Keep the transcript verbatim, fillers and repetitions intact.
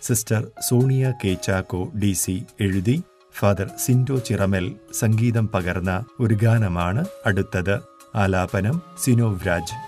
Sister Sonia K Chacko D C എഴുതി father Sindo Chiramel സംഗീതം പകർന്ന ഒരു ഗാനമാണ് അടുത്തത്. ആലാപനം സിനോവ്രാജ്.